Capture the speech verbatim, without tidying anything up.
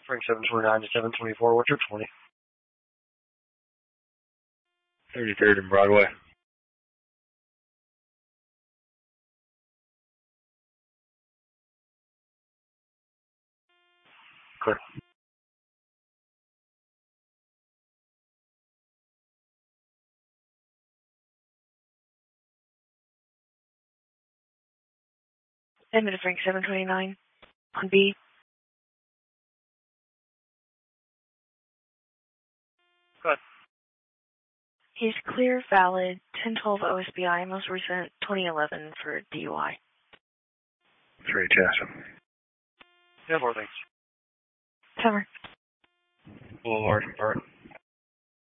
Frank seven twenty-nine to seven twenty-four. What's your twenty? thirty-third and Broadway. Clear. Send me to Frank seven twenty-nine on B. Go ahead. He's clear, valid, ten twelve O S B I, most recent twenty eleven for D U I. Three, Jasmine. Yeah, more things. Summer. Boulevard, Bart.